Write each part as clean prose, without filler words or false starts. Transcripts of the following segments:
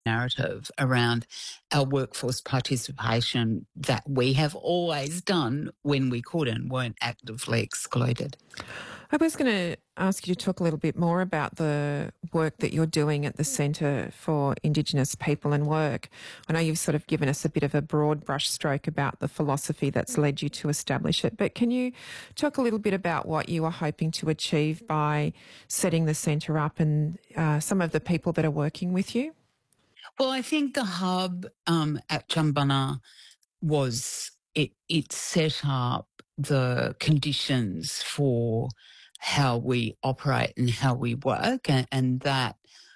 narrative around our workforce participation that we have always done when we could and weren't actively excluded. I was going to ask you to talk a little bit more about the work that you're doing at the Centre for Indigenous People and Work. I know you've sort of given us a bit of a broad brushstroke about the philosophy that's led you to establish it, but can you talk a little bit about what you are hoping to achieve by setting the centre up and some of the people that are working with you? Well, I think the hub at Jumbunna it set up the conditions for how we operate and how we work, and that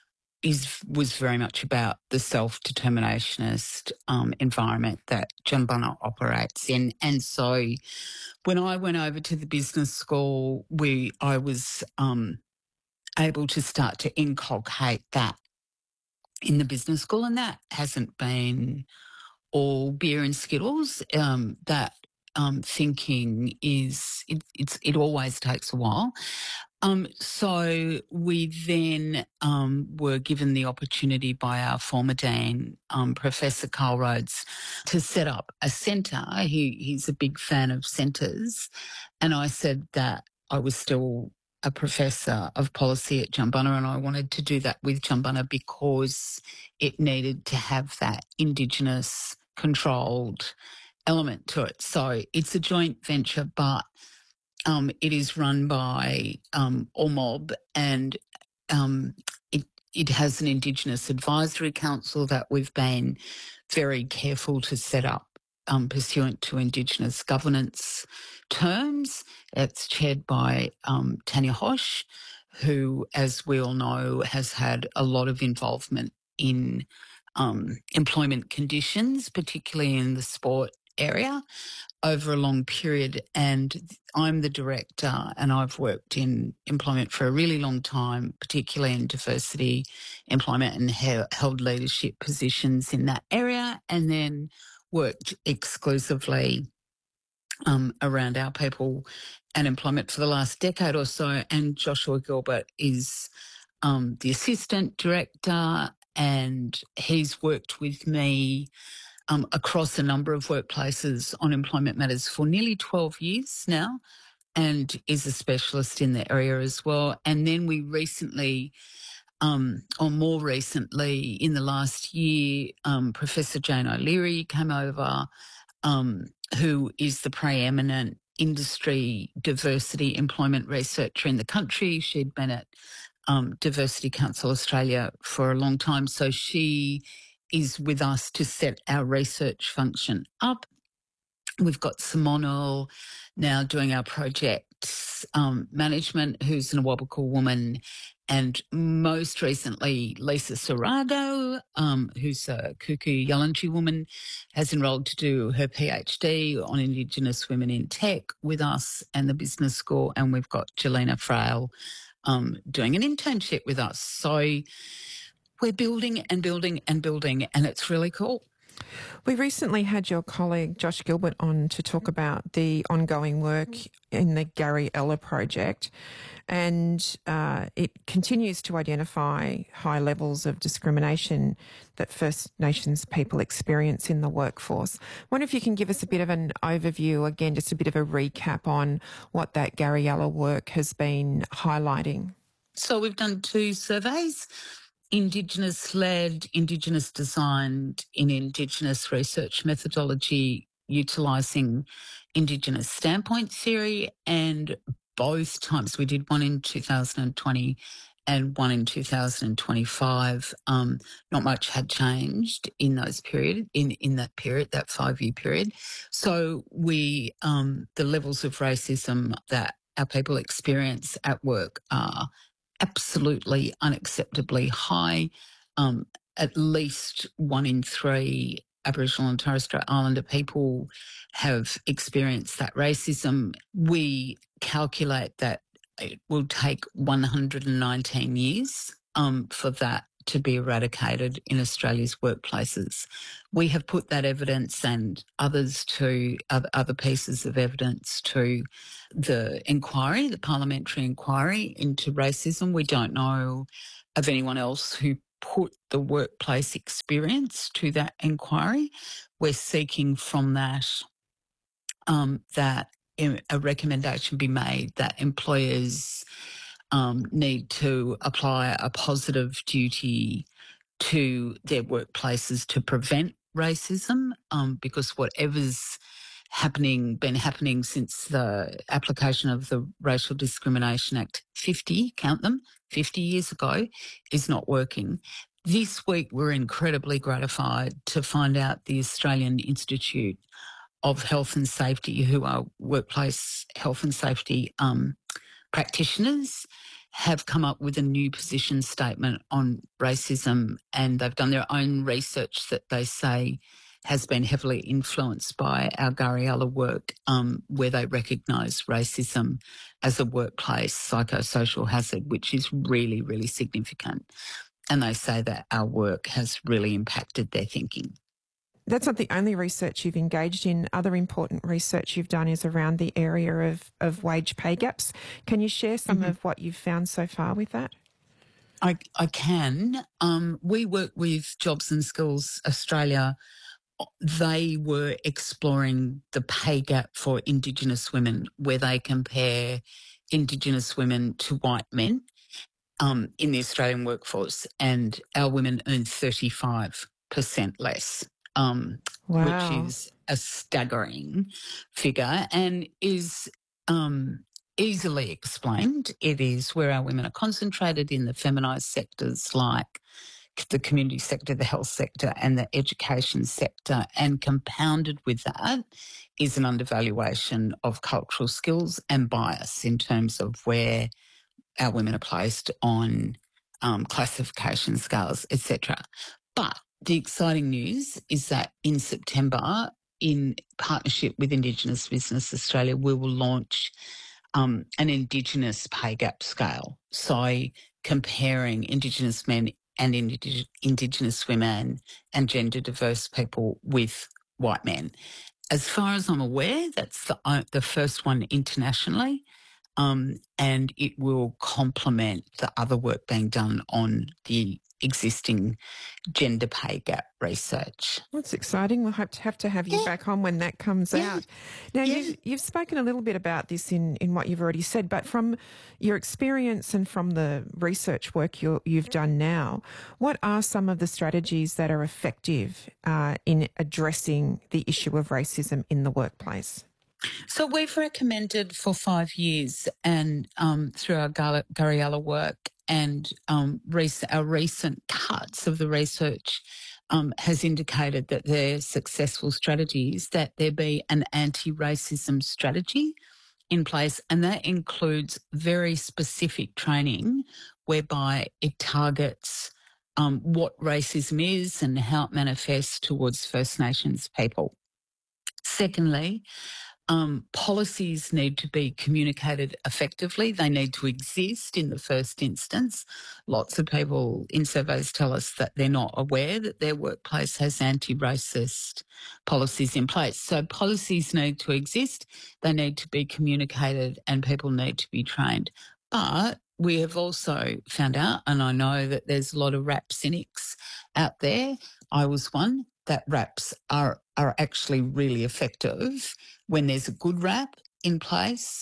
was very much about the self-determinationist environment that Jumbunna operates in. And so when I went over to the business school, I was able to start to inculcate that in the business school, and that hasn't been all beer and skittles. That thinking it always takes a while. So we then were given the opportunity by our former dean, Professor Carl Rhodes, to set up a centre. He's a big fan of centres, and I said that I was still a professor of policy at Jumbunna, and I wanted to do that with Jumbunna because it needed to have that Indigenous controlled element to it. So it's a joint venture, but it is run by Ormob, and it has an Indigenous Advisory Council that we've been very careful to set up pursuant to Indigenous governance terms. It's chaired by Tanya Hosh, who, as we all know, has had a lot of involvement in employment conditions, particularly in the sport area, over a long period. And I'm the director, and I've worked in employment for a really long time, particularly in diversity employment, and held leadership positions in that area, and then worked exclusively around our people and employment for the last decade or so. And Joshua Gilbert is the assistant director, and he's worked with me across a number of workplaces on employment matters for nearly 12 years now, and is a specialist in the area as well. And then we recently, or more recently in the last year, Professor Jane O'Leary came over, who is the preeminent industry diversity employment researcher in the country. She'd been at Diversity Council Australia for a long time, so she is with us to set our research function up. We've got Simone Earl now doing our projects management, who's an Awabakal woman, and most recently Lisa Sarago, who's a Kuku Yalanji woman, has enrolled to do her PhD on Indigenous women in tech with us and the business school, and we've got Jelena Frail doing an internship with us. So we're building and building and building, and it's really cool. We recently had your colleague Josh Gilbert on to talk about the ongoing work in the Gary Ella project, and it continues to identify high levels of discrimination that First Nations people experience in the workforce. I wonder if you can give us a bit of an overview, again, just a bit of a recap on what that Gary Ella work has been highlighting. So we've done 2 surveys. Indigenous-led, Indigenous-designed in Indigenous research methodology utilising Indigenous standpoint theory, and both times we did one in 2020 and one in 2025. Not much had changed in those period, in that period, that 5-year period. So the levels of racism that our people experience at work are absolutely unacceptably high. At least 1 in 3 Aboriginal and Torres Strait Islander people have experienced that racism. We calculate that it will take 119 years for that to be eradicated in Australia's workplaces. We have put that evidence and other pieces of evidence to the inquiry, the parliamentary inquiry into racism. We don't know of anyone else who put the workplace experience to that inquiry. We're seeking from that that a recommendation be made that employers need to apply a positive duty to their workplaces to prevent racism, because whatever's been happening since the application of the Racial Discrimination Act 50, count them, 50 years ago, is not working. This week, we're incredibly gratified to find out the Australian Institute of Health and Safety, who are workplace health and safety practitioners, have come up with a new position statement on racism, and they've done their own research that they say has been heavily influenced by our Gariella work, where they recognise racism as a workplace psychosocial hazard, which is really, really significant. And they say that our work has really impacted their thinking. That's not the only research you've engaged in. Other important research you've done is around the area of wage pay gaps. Can you share some of what you've found so far with that? I can. We work with Jobs and Skills Australia. They were exploring the pay gap for Indigenous women, where they compare Indigenous women to white men in the Australian workforce, and our women earn 35% less. Wow. Which is a staggering figure and is easily explained. It is where our women are concentrated in the feminised sectors like the community sector, the health sector and the education sector, and compounded with that is an undervaluation of cultural skills and bias in terms of where our women are placed on classification scales, etc. But the exciting news is that in September, in partnership with Indigenous Business Australia, we will launch an Indigenous pay gap scale. So comparing Indigenous men and Indigenous women and gender diverse people with white men. As far as I'm aware, that's the first one internationally. And it will complement the other work being done on the existing gender pay gap research. That's exciting. We'll have to have you back on when that comes out. Now, you've spoken a little bit about this in what you've already said, but from your experience and from the research work you've done now, what are some of the strategies that are effective in addressing the issue of racism in the workplace? So we've recommended for 5 years, and through our Gariella work and our recent cuts of the research has indicated that they're successful strategies, that there be an anti-racism strategy in place, and that includes very specific training whereby it targets what racism is and how it manifests towards First Nations people. Secondly, policies need to be communicated effectively. They need to exist in the first instance. Lots of people in surveys tell us that they're not aware that their workplace has anti-racist policies in place. So policies need to exist, they need to be communicated, and people need to be trained. But we have also found out, and I know that there's a lot of rap cynics out there. I was one, that raps are actually really effective when there's a good rap in place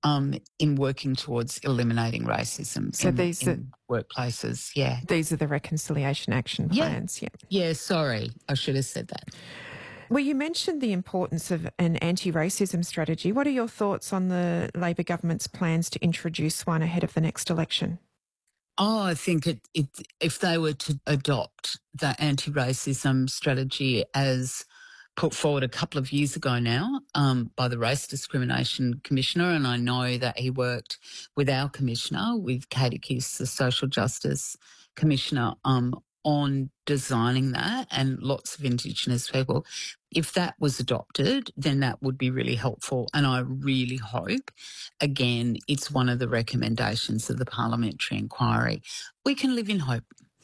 in working towards eliminating racism in workplaces. Yeah. These are the reconciliation action plans. Yeah, sorry. I should have said that. Well, you mentioned the importance of an anti-racism strategy. What are your thoughts on the Labor government's plans to introduce one ahead of the next election? Oh, I think if they were to adopt the anti-racism strategy as put forward a couple of years ago now by the Race Discrimination Commissioner, and I know that he worked with our Commissioner, with Katie Kiss, the Social Justice Commissioner, on designing that, and lots of Indigenous people. If that was adopted, then that would be really helpful. And I really hope, again, it's one of the recommendations of the parliamentary inquiry. We can live in hope.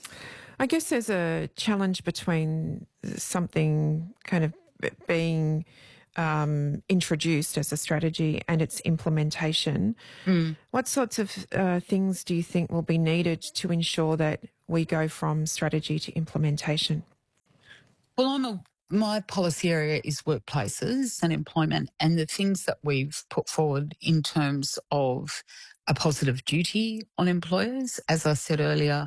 I guess there's a challenge between something kind of being introduced as a strategy and its implementation. What sorts of things do you think will be needed to ensure that we go from strategy to implementation? Well, my policy area is workplaces and employment, and the things that we've put forward in terms of a positive duty on employers, as I said earlier,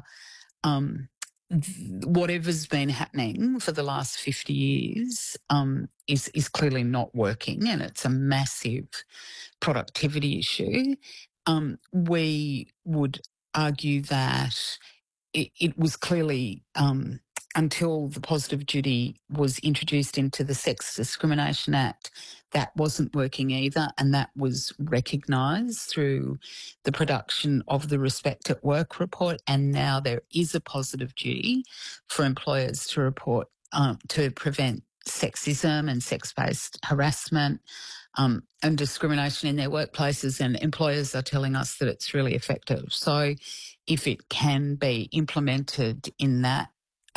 whatever's been happening for the last 50 years is clearly not working, and it's a massive productivity issue. We would argue that it was clearly until the positive duty was introduced into the Sex Discrimination Act, that wasn't working either, and that was recognised through the production of the Respect at Work report, and now there is a positive duty for employers to report to prevent sexism and sex-based harassment and discrimination in their workplaces, and employers are telling us that it's really effective. So if it can be implemented in that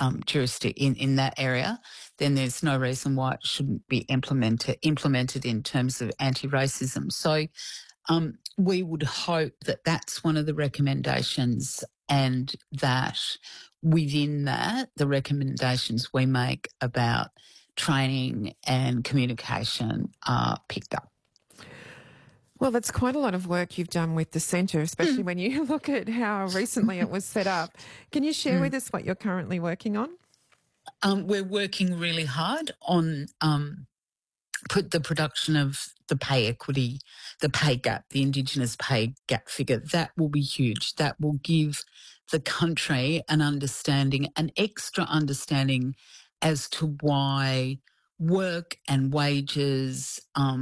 in that area, then there's no reason why it shouldn't be implemented in terms of anti-racism. So we would hope that that's one of the recommendations, and that within that, the recommendations we make about training and communication are picked up. Well, that's quite a lot of work you've done with the centre, especially when you look at how recently it was set up. Can you share with us what you're currently working on? We're working really hard on the production of the pay equity, the pay gap, the Indigenous pay gap figure. That will be huge. That will give the country an extra understanding as to why work and wages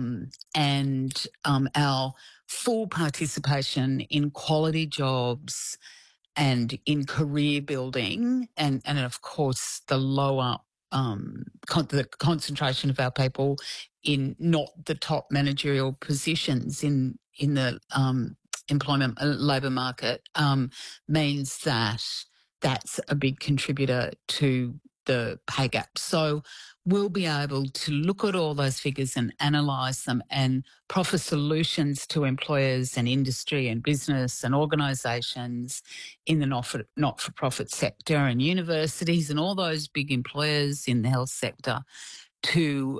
and our full participation in quality jobs and in career building and of course the lower the concentration of our people in not the top managerial positions in the employment labour market means that that's a big contributor to the pay gap. So we'll be able to look at all those figures and analyse them and proffer solutions to employers and industry and business and organisations in the not-for-profit sector and universities and all those big employers in the health sector to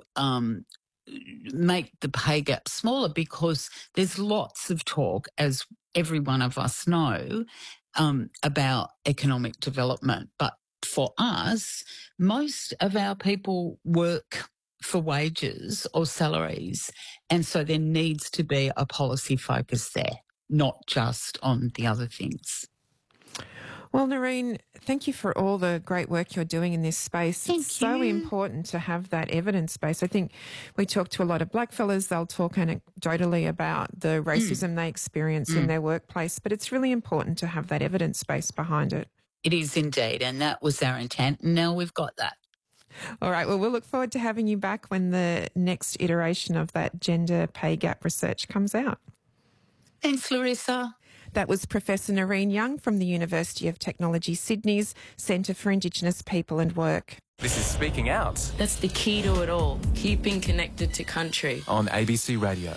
make the pay gap smaller, because there's lots of talk, as every one of us know, about economic development. But for us, most of our people work for wages or salaries, and so there needs to be a policy focus there, not just on the other things. Well, Noreen, thank you for all the great work you're doing in this space. It's so important to have that evidence base. I think we talk to a lot of blackfellas, they'll talk anecdotally about the racism they experience in their workplace, but it's really important to have that evidence base behind it. It is indeed, and that was our intent, and now we've got that. All right, well, we'll look forward to having you back when the next iteration of that gender pay gap research comes out. Thanks, Larissa. That was Professor Noreen Young from the University of Technology Sydney's Centre for Indigenous People and Work. This is Speaking Out. That's the key to it all, keeping connected to country. On ABC Radio.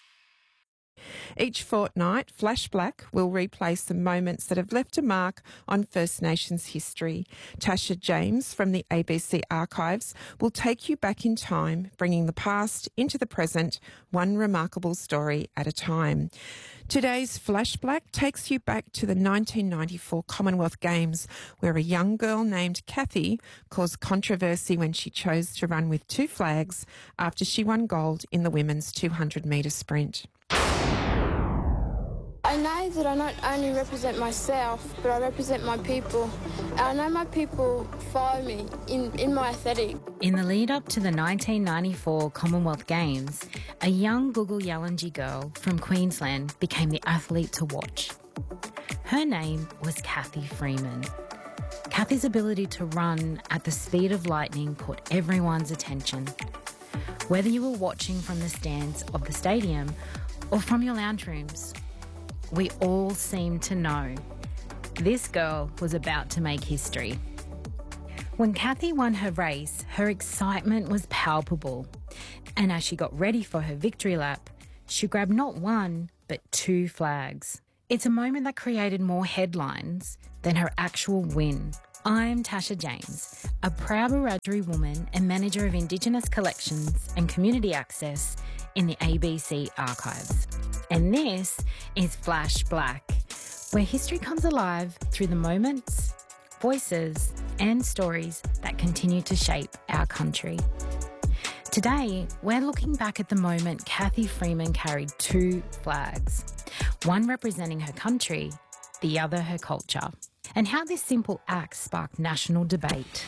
Each fortnight, Flash Black will replay some moments that have left a mark on First Nations history. Tasha James from the ABC Archives will take you back in time, bringing the past into the present, one remarkable story at a time. Today's Flash Black takes you back to the 1994 Commonwealth Games, where a young girl named Kathy caused controversy when she chose to run with two flags after she won gold in the women's 200-metre sprint. I know that I not only represent myself, but I represent my people. And I know my people follow me in my aesthetic. In the lead up to the 1994 Commonwealth Games, a young Google Yalanji girl from Queensland became the athlete to watch. Her name was Cathy Freeman. Cathy's ability to run at the speed of lightning caught everyone's attention. Whether you were watching from the stands of the stadium or from your lounge rooms, we all seemed to know this girl was about to make history. When Kathy won her race, her excitement was palpable. And as she got ready for her victory lap, she grabbed not one, but 2 flags. It's a moment that created more headlines than her actual win. I'm Tasha James, a proud Wiradjuri woman and manager of Indigenous collections and community access in the ABC archives. And this is Flash Black, where history comes alive through the moments, voices and stories that continue to shape our country. Today, we're looking back at the moment Cathy Freeman carried 2 flags, one representing her country, the other her culture, and how this simple act sparked national debate.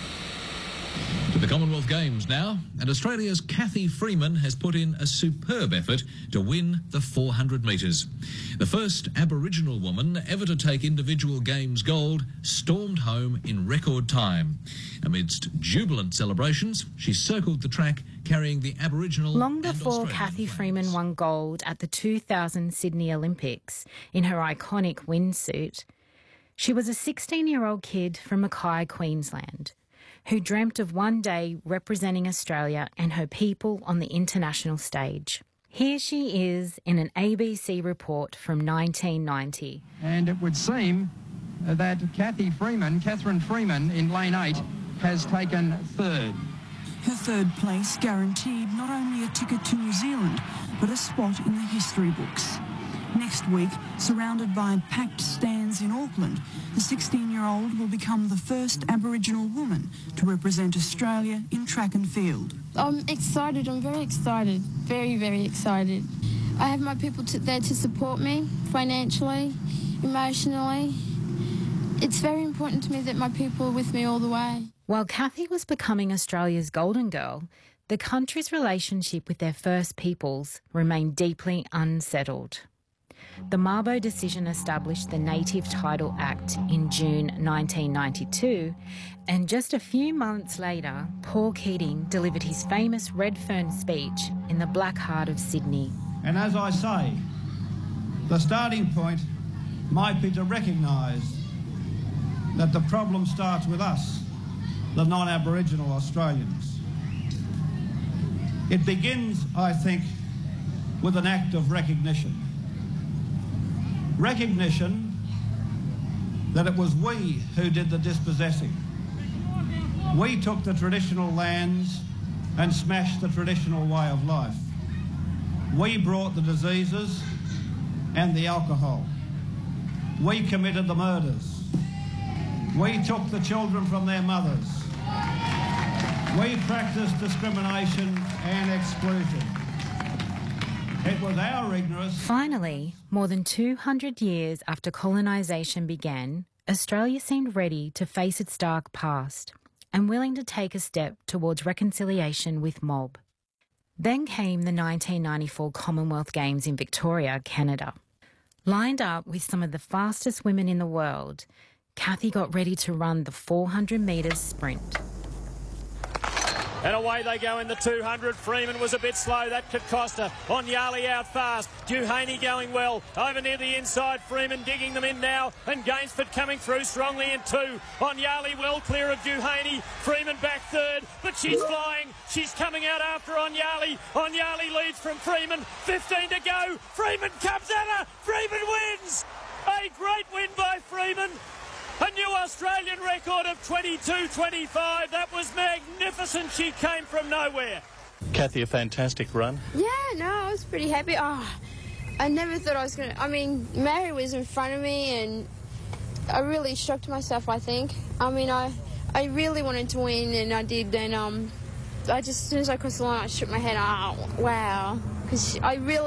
To the Commonwealth Games now, and Australia's Cathy Freeman has put in a superb effort to win the 400 metres. The first Aboriginal woman ever to take individual games gold stormed home in record time. Amidst jubilant celebrations, she circled the track carrying the Aboriginal Long and before Australian Cathy flags. Freeman won gold at the 2000 Sydney Olympics in her iconic windsuit, she was a 16-year-old kid from Mackay, Queensland, who dreamt of one day representing Australia and her people on the international stage. Here she is in an ABC report from 1990. And it would seem that Catherine Freeman in lane 8 has taken 3rd. Her 3rd place guaranteed not only a ticket to New Zealand, but a spot in the history books. Next week, surrounded by packed stands in Auckland, the 16-year-old will become the first Aboriginal woman to represent Australia in track and field. I'm excited. I'm very excited. Very, very excited. I have my people there to support me financially, emotionally. It's very important to me that my people are with me all the way. While Cathy was becoming Australia's golden girl, the country's relationship with their First Peoples remained deeply unsettled. The Mabo decision established the Native Title Act in June 1992, and just a few months later, Paul Keating delivered his famous Redfern speech in the Black Heart of Sydney. And as I say, the starting point might be to recognise that the problem starts with us, the non-Aboriginal Australians. It begins, I think, with an act of recognition. Recognition that it was we who did the dispossessing. We took the traditional lands and smashed the traditional way of life. We brought the diseases and the alcohol. We committed the murders. We took the children from their mothers. We practiced discrimination and exclusion. It was our ignorance. Finally, more than 200 years after colonisation began, Australia seemed ready to face its dark past and willing to take a step towards reconciliation with mob. Then came the 1994 Commonwealth Games in Victoria, Canada. Lined up with some of the fastest women in the world, Cathy got ready to run the 400 metres sprint. And away they go in the 200. Freeman was a bit slow. That could cost her. Onyali out fast. Duhaney going well. Over near the inside. Freeman digging them in now. And Gainsford coming through strongly in 2. Onyali well clear of Duhaney. Freeman back 3rd. But she's flying. She's coming out after Onyali. Onyali leads from Freeman. 15 to go. Freeman comes at her. Freeman wins. A great win by Freeman. A new Australian record of 22.25. That was magnificent. She came from nowhere. Cathy, a fantastic run. Yeah, no, I was pretty happy. I never thought I was going to... I mean, Mary was in front of me and I really shocked myself, I think. I mean, I really wanted to win and I did. And I just, as soon as I crossed the line, I shook my head. Oh, wow. Because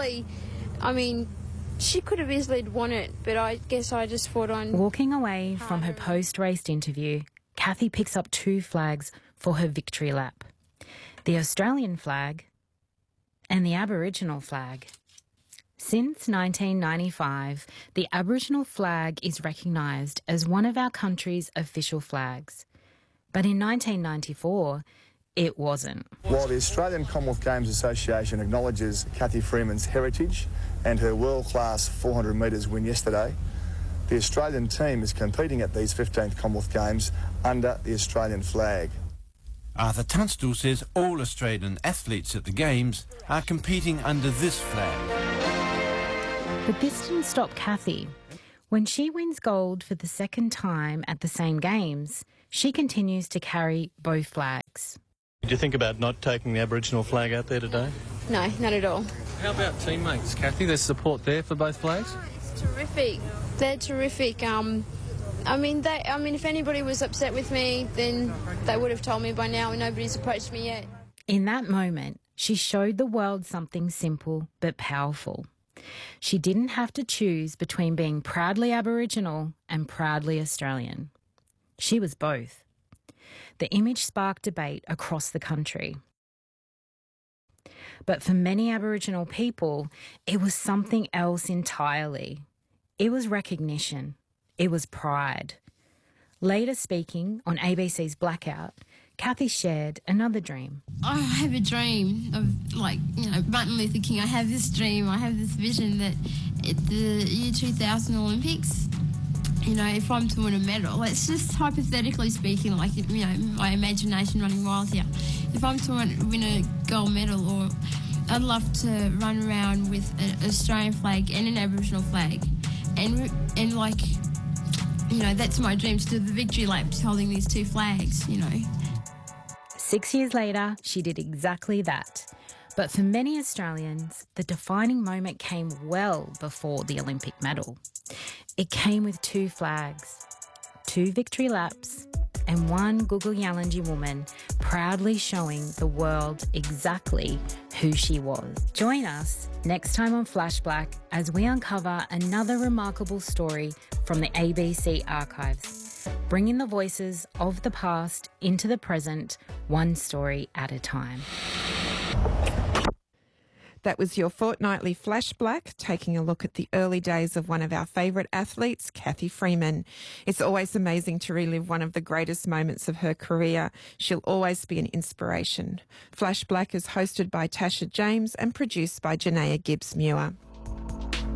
she could have easily won it, but I guess I just fought on. Walking away from her post-race interview, Cathy picks up 2 flags for her victory lap. The Australian flag and the Aboriginal flag. Since 1995, the Aboriginal flag is recognised as one of our country's official flags. But in 1994, it wasn't. While the Australian Commonwealth Games Association acknowledges Cathy Freeman's heritage and her world-class 400 metres win yesterday, The Australian team is competing at these 15th Commonwealth Games under the Australian flag. Arthur Tunstall says all Australian athletes at the Games are competing under this flag. But this didn't stop Kathy. When she wins gold for the second time at the same Games, she continues to carry both flags. Did you think about not taking the Aboriginal flag out there today? No, not at all. How about teammates, Kathy? There's support there for both flags? It's terrific. They're terrific. I mean, if anybody was upset with me, then they would have told me by now, and nobody's approached me yet. In that moment, she showed the world something simple but powerful. She didn't have to choose between being proudly Aboriginal and proudly Australian. She was both. The image sparked debate across the country. But for many Aboriginal people, it was something else entirely. It was recognition. It was pride. Later speaking on ABC's Blackout, Kathy shared another dream. I have a dream of, Martin Luther King. I have this dream, I have this vision that at the year 2000 Olympics, if I'm to win a medal, it's just hypothetically speaking, my imagination running wild here. If I'm to win a gold medal, or I'd love to run around with an Australian flag and an Aboriginal flag. And that's my dream, to do the victory lap, just holding these two flags, 6 years later, she did exactly that. But for many Australians, the defining moment came well before the Olympic medal. It came with two flags, 2 victory laps, and one Guugu Yalanji woman proudly showing the world exactly who she was. Join us next time on Flashback as we uncover another remarkable story from the ABC archives, bringing the voices of the past into the present, one story at a time. That was your fortnightly Flashback, taking a look at the early days of one of our favourite athletes, Cathy Freeman. It's always amazing to relive one of the greatest moments of her career. She'll always be an inspiration. Flashback is hosted by Tasha James and produced by Janaea Gibbs-Muir.